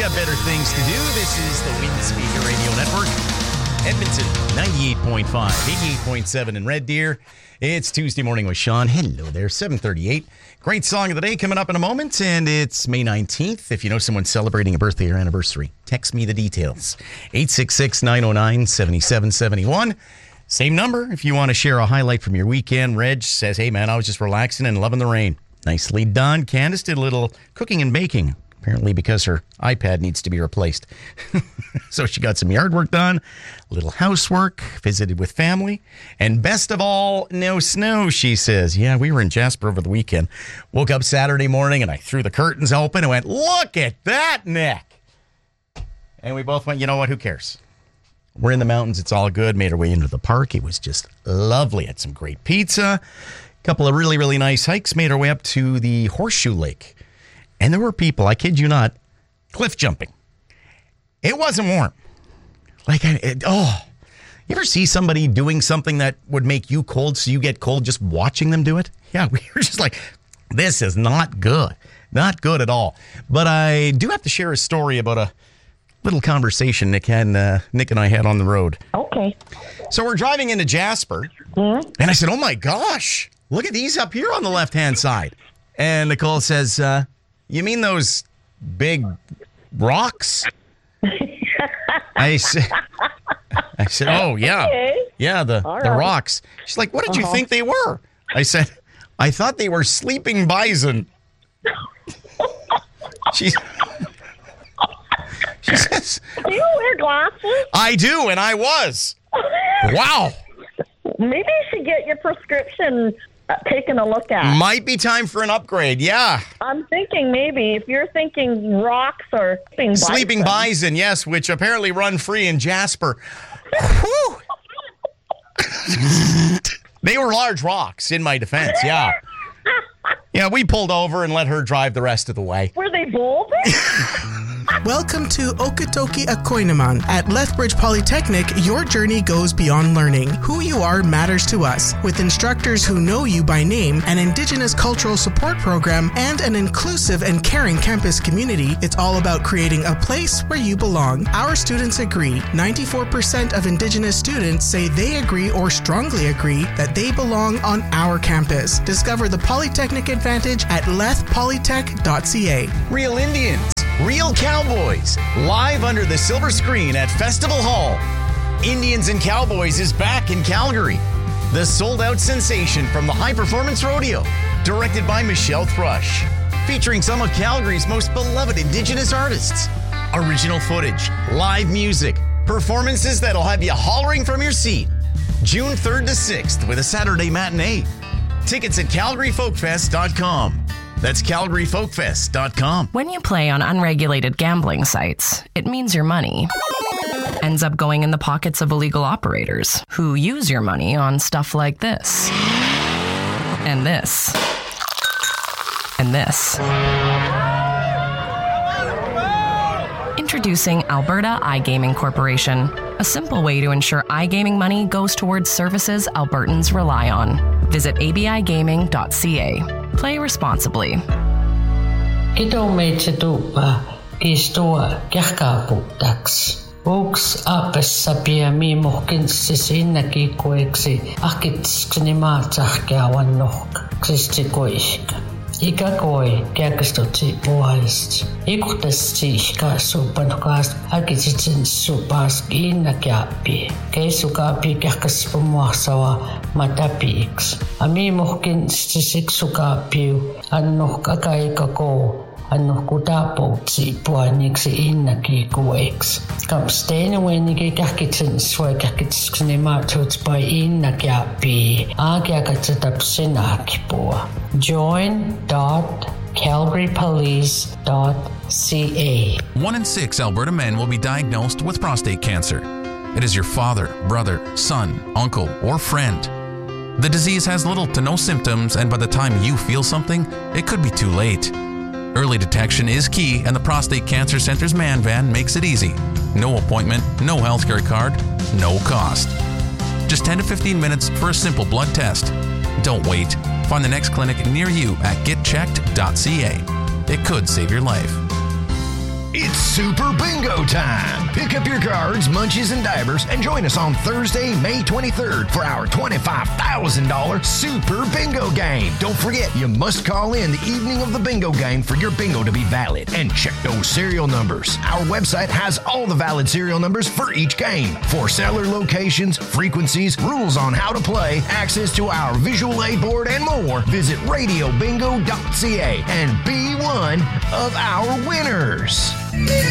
got better things to do. This is the Windspeaker Radio Network. Edmonton, 98.5, 88.7 in Red Deer. It's Tuesday morning with Sean. Hello there, 7:38. Great song of the day coming up in a moment, and it's May 19th. If you know someone celebrating a birthday or anniversary, text me the details. 866-909-7771. Same number if you want to share a highlight from your weekend. Reg says, hey man, I was just relaxing and loving the rain. Nicely done. Candace did a little cooking and baking, apparently because her iPad needs to be replaced. So she got some yard work done, a little housework, visited with family, and best of all, no snow, she says. Yeah, we were in Jasper over the weekend. Woke up Saturday morning and I threw the curtains open and went, look at that, Nick. And we both went, you know what, who cares? We're in the mountains. It's all good. Made our way into the park. It was just lovely. Had some great pizza. A couple of really, really nice hikes. Made our way up to the Horseshoe Lake. And there were people, I kid you not, cliff jumping. It wasn't warm. You ever see somebody doing something that would make you cold so you get cold just watching them do it? Yeah, we were just like, this is not good. Not good at all. But I do have to share a story about a little conversation Nick and I had on the road. Okay. So we're driving into Jasper, and I said, oh my gosh, look at these up here on the left-hand side. And Nicole says, you mean those big rocks? I said, oh, yeah. Okay. Yeah, the rocks. She's like, what did you think they were? I said, I thought they were sleeping bison. She says, do you wear glasses? I do, and I was. Wow. Maybe you should get your prescription taken a look at. Might be time for an upgrade, yeah. I'm thinking maybe if you're thinking rocks or sleeping bison, yes, which apparently run free in Jasper. Whew. They were large rocks, in my defense, yeah. Yeah, we pulled over and let her drive the rest of the way. Were they boulders? Welcome to Okotoki Akoinaman. At Lethbridge Polytechnic, your journey goes beyond learning. Who you are matters to us. With instructors who know you by name, an Indigenous cultural support program, and an inclusive and caring campus community, it's all about creating a place where you belong. Our students agree. 94% of Indigenous students say they agree or strongly agree that they belong on our campus. Discover the Polytechnic advantage at lethpolytech.ca. Real Indians. Real Cowboys, live under the silver screen at Festival Hall. Indians and Cowboys is back in Calgary. The sold-out sensation from the High Performance Rodeo, directed by Michelle Thrush, featuring some of Calgary's most beloved Indigenous artists. Original footage, live music, performances that'll have you hollering from your seat. June 3rd to 6th with a Saturday matinee. Tickets at CalgaryFolkFest.com. That's CalgaryFolkFest.com. When you play on unregulated gambling sites, it means your money ends up going in the pockets of illegal operators who use your money on stuff like this. And this. And this. Introducing Alberta iGaming Corporation, a simple way to ensure iGaming money goes towards services Albertans rely on. Visit abigaming.ca. Play responsibly. Ito may titupa kistua kakapu tax. Oaks apes sapia mi mohkin sisinna kikueksi akits knimatsah kiawan nok kristi koishka. Ika koi kiakastotsi puhaist. Ikutesti ka supanukas akitsin supas inna kiapi. Keisukapi kiakas pumuasawa matapiks. Ami mohkin sisiksukapiu annok akaikako. Anno kutapoutsi puaniksi innaki kueks. Kapsteina weniki kahkitsen swai kahkitskni maatuts by innakiapi. Agiakatsetapsinakipua. Join.calgarypolice.ca. 1 in 6 Alberta men will be diagnosed with prostate cancer. It is your father, brother, son, uncle, or friend. The disease has little to no symptoms, and by the time you feel something, it could be too late. Early detection is key, and the Prostate Cancer Center's Man Van makes it easy. No appointment, no healthcare card, no cost. Just 10 to 15 minutes for a simple blood test. Don't wait. Find the next clinic near you at getchecked.ca. It could save your life. It's Super Bingo time. Pick up your cards, munchies, and divers and join us on Thursday, May 23rd for our $25,000 Super Bingo game. Don't forget, you must call in the evening of the bingo game for your bingo to be valid. And check those serial numbers. Our website has all the valid serial numbers for each game. For seller locations, frequencies, rules on how to play, access to our visual aid board, and more, visit radiobingo.ca and be one of our winners.